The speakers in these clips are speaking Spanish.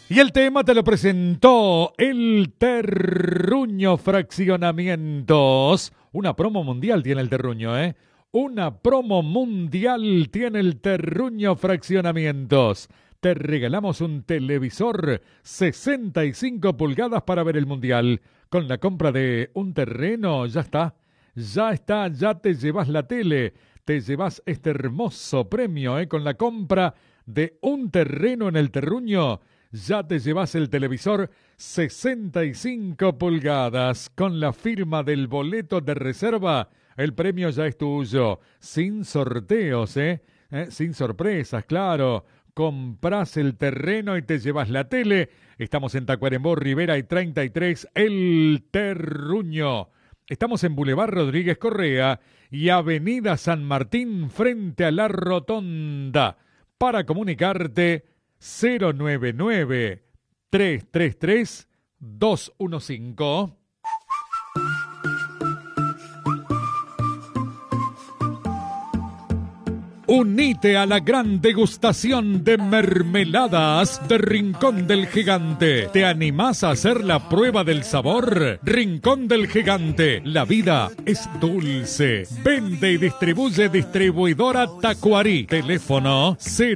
Y el tema te lo presentó el Terruño Fraccionamientos. Una promo mundial tiene el Terruño, ¿eh? Una promo mundial tiene el Terruño Fraccionamientos. Te regalamos un televisor 65 pulgadas para ver el mundial. Con la compra de un terreno, ya te llevas la tele. Te llevas este hermoso premio, ¿eh? Con la compra de un terreno en el Terruño, ya te llevas el televisor 65 pulgadas. Con la firma del boleto de reserva, el premio ya es tuyo. Sin sorteos, sin sorpresas, claro. Comprás el terreno y te llevas la tele. Estamos en Tacuarembó, Rivera y 33, El Terruño. Estamos en Boulevard Rodríguez Correa y Avenida San Martín frente a la Rotonda. Para comunicarte, 099-333-215. Unite a la gran degustación de mermeladas de Rincón del Gigante. ¿Te animás a hacer la prueba del sabor? Rincón del Gigante. La vida es dulce. Vende y distribuye distribuidora Tacuarí. Teléfono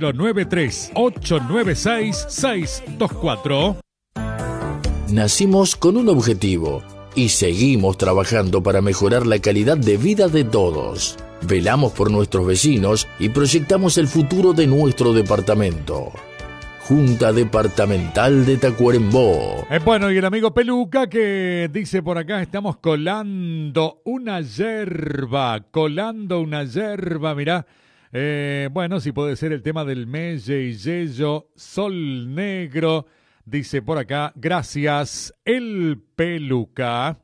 093-896-624. Nacimos con un objetivo y seguimos trabajando para mejorar la calidad de vida de todos. Velamos por nuestros vecinos y proyectamos el futuro de nuestro departamento. Junta Departamental de Tacuarembó. Bueno, y el amigo Peluca que dice por acá, estamos colando una yerba, mirá. Bueno, si puede ser el tema del Melle y Yello, Sol Negro, dice por acá, gracias, el Peluca.